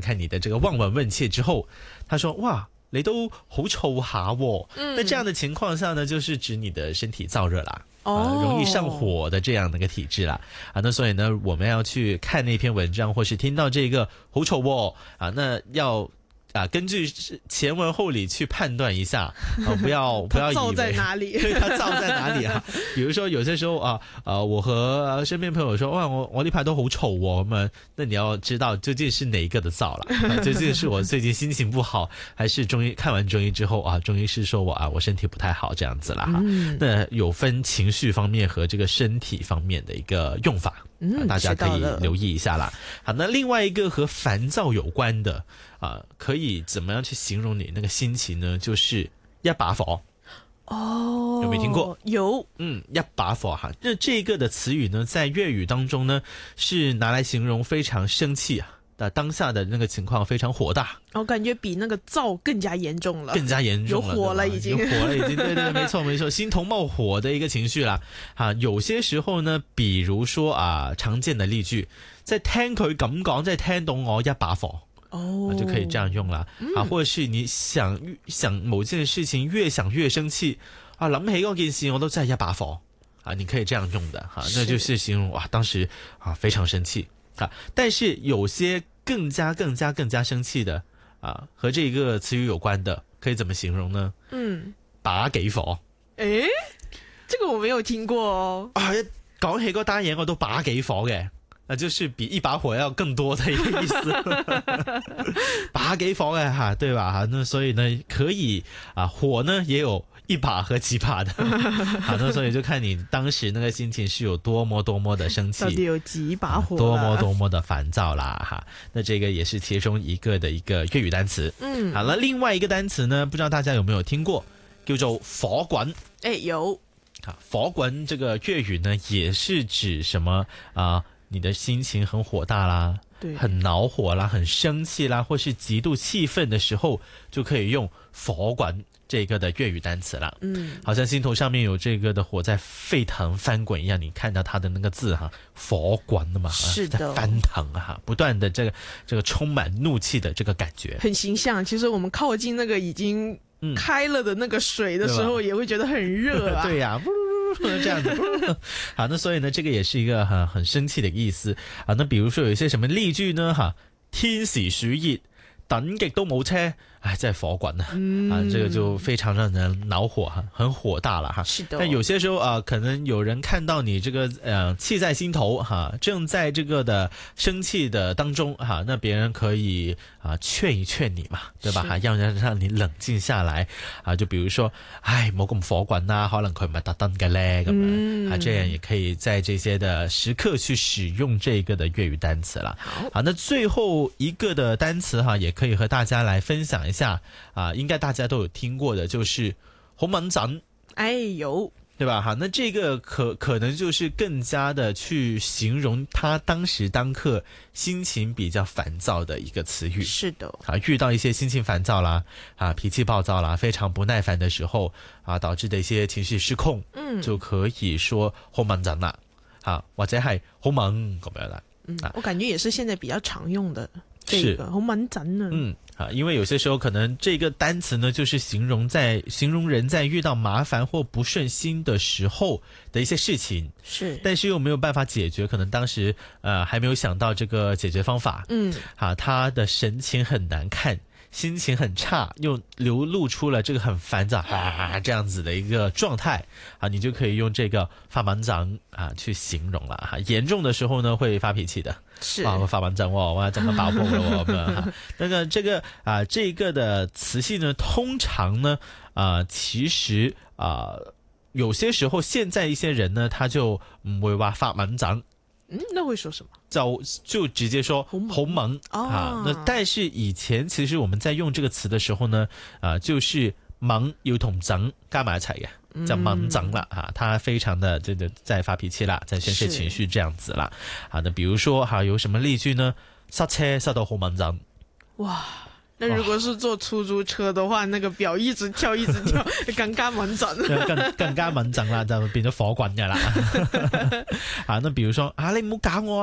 看你的这个望闻问切之后，他说哇你都好燥下喎，那这样的情况下呢，就是指你的身体燥热啦。容易上火的这样的一个体质啦那所以呢，我们要去看那篇文章，或是听到这个好臭喔那要根据前文后理去判断一下不要以为燥在哪里对，它燥在哪里比如说有些时候我和身边朋友说哇我呢排都好臭喔那你要知道究竟是哪一个的燥了究竟是我最近心情不好，还是看完中医之后中医师说我身体不太好这样子啦那有分情绪方面和这个身体方面的一个用法大家可以留意一下啦好，那另外一个和烦躁有关的可以怎么样去形容你那个心情呢？就是一把火有没有听过？ 有一把火那这个的词语呢，在粤语当中呢，是拿来形容非常生气当下的那个情况非常火大， 我感觉比那个燥更加严重了， 更加严重了， 有火了已经， 对，没错，心头冒火的一个情绪啦有些时候呢，比如说常见的例句，即係聽佢咁講，即係聽到我一把火就可以这样用了或者是你想某件事情越想越生气諗起嗰件事我都真係一把火你可以这样用的那就是形容当時非常生氣但是有些更加生氣的和這個詞語有關的可以怎麼形容呢？把幾火這個我沒有聽過哦講起嗰單嘢我都把幾火嘅就是比一把火要更多的一個意思把幾火嘅對吧那所以呢可以火呢也有一把和幾把的那所以就看你當時那個心情是有多麼的生氣， 到底有幾把火多麼的煩躁啦那這個也是其中一個的一個粵語單詞好了，另外一個單詞呢不知道大家有沒有聽過，叫做火滾有火滾這個粵語呢也是指什麼你的心情很火大啦，對，很惱火啦，很生氣啦，或是極度氣憤的時候就可以用火滾這個的粵語單詞啦好像心頭上面有這個的火在沸騰翻滾一樣，你看到它的那個字火滾的嘛是的在翻騰不斷的這個充滿怒氣的這個感覺很形象。其實我們靠近那個已經開了的那個水的時候也會覺得很熱對呀這樣子好，那所以呢這個也是一個很生氣的意思那比如說有一些什麼例句呢天時暑熱等極都冇車真係火滾這個就非常讓人惱火很火大了是的但有些時候可能有人看到你這個氣在心頭正在這個的生氣的當中那別人可以勸一勸你嘛，對吧要讓你冷靜下來就比如說冇咁火滾啦，可能佢唔係特登嘅咧咁樣這樣也可以在這些的時刻去使用這個的粵語單詞啦好，那最後一個的單詞也可以和大家來分享一下應該大家都有聽過的，就是好敏陣有對吧那這個可能就是更加的去形容他當時當刻心情比較煩躁的一個詞語是的遇到一些心情煩躁啦脾氣暴躁啦，非常不耐煩的時候導致的一些情緒失控就可以說好敏陣啦或者係好猛咁樣啦我感覺也是現在比較常用的是好敏陣呢因為有些時候可能這個單詞呢就是形容人在遇到麻煩或不順心的時候的一些事情是但是又沒有辦法解決，可能當時還沒有想到這個解決方法他的神情很難看，心情很差，又流露出了這個很煩躁這樣子的一個狀態你就可以用這個發敏陣去形容了嚴重的時候呢會發脾氣的是我發敏陣我整個爆破了那個這個的詞性呢通常呢其實有些時候現在一些人呢他就唔會話發敏陣那會說什麼就直接說好猛那但是以前其實我們在用這個詞的時候呢就是猛要同整加埋一齊嘅就猛整啦他非常的在發脾氣啦，在宣泄情緒這樣子啦那比如說有什麼例句呢？塞車塞到好猛整哇那如果是坐出租車的話那個表一直跳更加敏陣更加敏陣啦就變咗火滾嘅啦那比如說你唔好搞我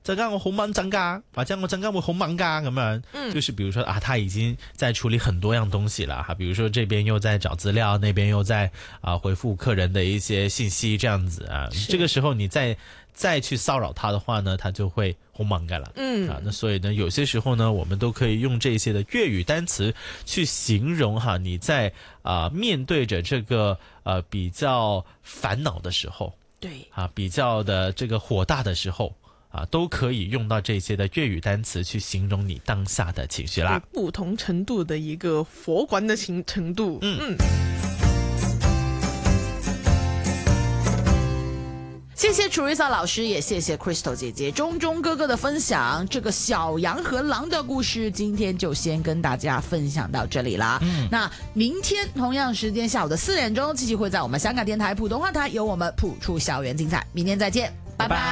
陣間我好掹陣㗎，或者我陣間會好猛㗎咁樣。就是比如說啊，他已經在處理很多樣東西了哈，比如說這邊又在找資料，那邊又在回復客人的一些信息，這樣子啊，這個時候你再去騷擾他的話呢，他就會好猛㗎啦。那所以呢，有些時候呢，我們都可以用這些的粵語單詞去形容哈，你在面對着這個比較煩惱的時候，對比較的這個火大的時候都可以用到這些的粵語單詞去形容你當下的情緒啦。 不同程度的一個火滾的程度。 謝謝 Teresa 老師，也謝謝 Crystal 姐姐、中中哥哥的分享。這個小羊和狼的故事，今天就先跟大家分享到這裡啦。那明天同樣時間下午的4點鐘，繼續會在我們香港電台普通話台有我們普出校園精彩。明天再見，拜拜。